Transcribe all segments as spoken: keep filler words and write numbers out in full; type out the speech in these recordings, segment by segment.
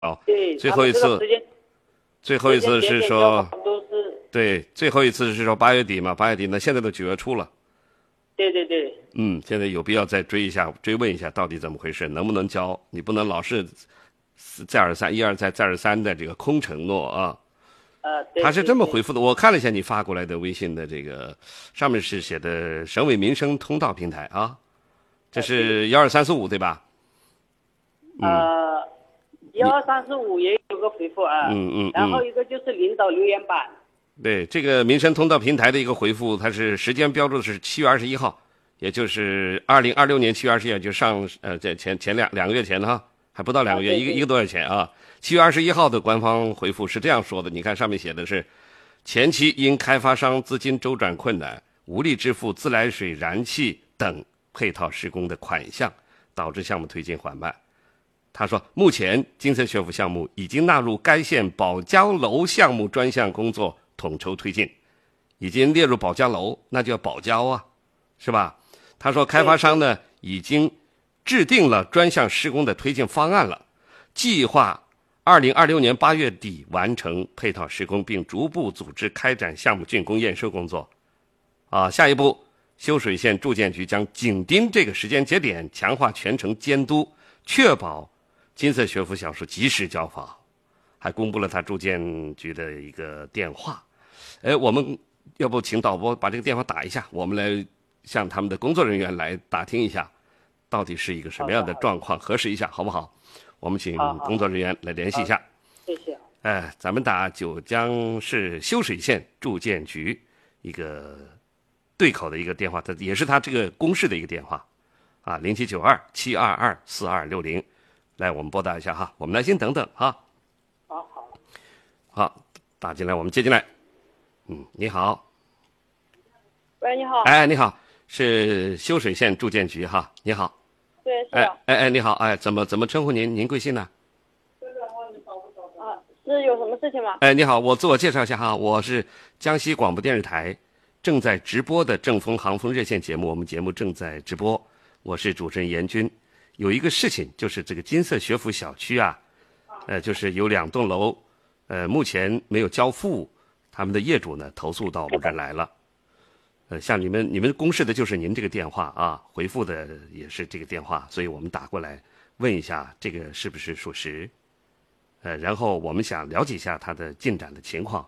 哦， 对， 最后一次，最后一次是说， 都是对，最后一次是说八月底嘛，八月底呢，现在都九月初了。 对对对。 嗯，现在有必要再追一下，追问一下到底怎么回事，能不能交？你不能老是再而三，一而再，再而三的这个空承诺啊。 呃，对他是这么回复的，我看了一下你发过来的微信的这个，上面是写的省委民生通道平台啊，这是幺二三四五对吧？ 呃，幺二三四五也有个回复啊， 嗯嗯嗯， 然后一个就是领导留言板。 对，这个民生通道平台的一个回复，它是时间标注的是七月二十一号，也就是二零二六年七月二十一号，就上呃这前前两两个月前哈，还不到两个月， 啊、对对一个一个多月前啊。七月二十一号的官方回复是这样说的，你看上面写的是，前期因开发商资金周转困难，无力支付自来水、燃气等配套施工的款项，导致项目推进缓慢。他说，目前金色学府项目已经纳入该县保交楼项目专项工作统筹推进，已经列入保交楼，那就要保交啊，是吧？他说，开发商呢已经制定了专项施工的推进方案了，计划二零二六年八月底完成配套施工，并逐步组织开展项目竣工验收工作。啊，下一步，修水县住建局将紧盯这个时间节点，强化全程监督，确保金色学府小区及时交房。还公布了他住建局的一个电话。哎，我们要不请导播把这个电话打一下，我们来向他们的工作人员来打听一下，到底是一个什么样的状况，核实一下，好不好？我们请工作人员来联系一下。 谢谢。 哎，咱们打九江市修水县住建局一个对口的一个电话，它也是他这个公示的一个电话，啊，零七九二七二二四二六零，来，我们拨打一下哈，我们耐心等等哈。 好好。 好，打进来，我们接进来。嗯，你好。 喂，你好。 哎，你好，是修水县住建局哈，你好。 对，是的。 哎哎哎，你好，哎，怎么怎么称呼您？您贵姓呢？ 啊，是有什么事情吗？ 哎，你好，我自我介绍一下哈，我是江西广播电视台正在直播的正风航风热线节目，我们节目正在直播，我是主持人严军。有一个事情就是这个金色学府小区啊，呃，就是有两栋楼，呃，目前没有交付，他们的业主呢投诉到我们这儿来了。呃，像你们你们公示的就是您这个电话啊，回复的也是这个电话，所以我们打过来问一下这个是不是属实，呃，然后我们想了解一下它的进展的情况。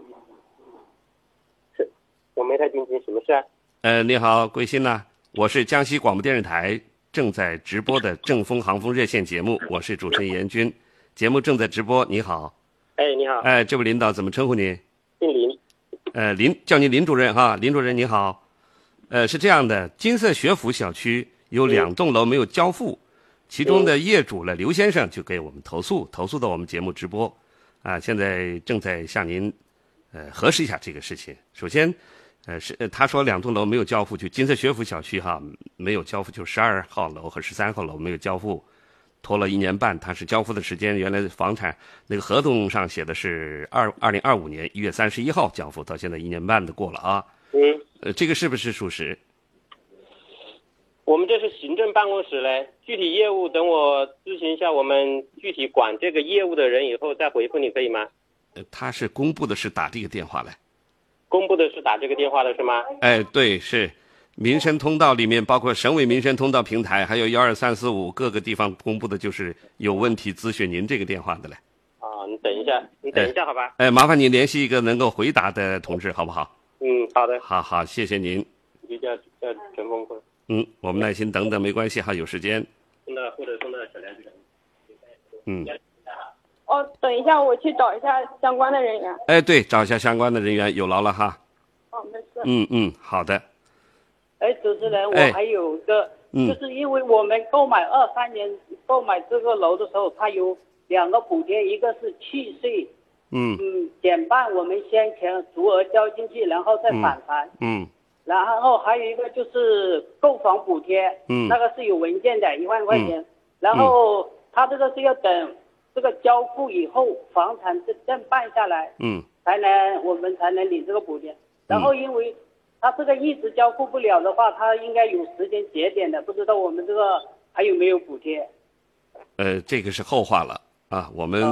是，我没太听清什么事啊？ 呃，你好，贵姓呢？我是江西广播电视台正在直播的正风航风热线节目，我是主持人严军，节目正在直播。你好。 哎，你好。 哎，这位领导怎么称呼您？ 姓林。 呃，林叫您林主任哈，林主任你好。呃，是这样的，金色学府小区有两栋楼没有交付，其中的业主呢，刘先生就给我们投诉，投诉到我们节目直播，啊，现在正在向您呃核实一下这个事情。首先，呃是呃他说两栋楼没有交付，就金色学府小区哈没有交付，就十二号楼和十三号楼没有交付。拖了一年半，他是交付的时间，原来房产那个合同上写的是二二零二五年一月三十一号交付，到现在一年半都过了啊。 嗯， 呃，这个是不是属实？ 我们这是行政办公室嘞，具体业务等我咨询一下我们具体管这个业务的人以后再回复你，可以吗？ 呃，他是公布的是打这个电话来。 公布的是打这个电话的是吗？ 哎，对，是。民生通道里面包括省委民生通道平台，还有幺二三四五各个地方公布的就是有问题咨询您这个电话的嘞。 啊，你等一下，你等一下，好吧？ 哎，麻烦你联系一个能够回答的同志，好不好？ 嗯，好的。 好好，谢谢您。 你叫叫陈峰坤。 嗯，我们耐心等等，没关系哈，有时间。 送到或者送到小梁这边。 嗯。 哦，等一下，我去找一下相关的人员。 哎，对，找一下相关的人员，有劳了哈。 哦，没事。 嗯嗯，好的。 哎，主持人， 哎我还有个， 嗯就是因为我们购买二三年购买这个楼的时候，它有两个补贴，一个是契税， 嗯嗯，减半我们先前足额交进去，然后再返还， 嗯然后还有一个就是购房补贴， 嗯那个是有文件的，一万块钱，然后他这个是要等这个交付以后，房产证正办下来， 嗯才能我们才能领这个补贴，然后因为他这个一直交付不了的话，他应该有时间节点的，不知道我们这个还有没有补贴？ 呃，这个是后话了啊，我们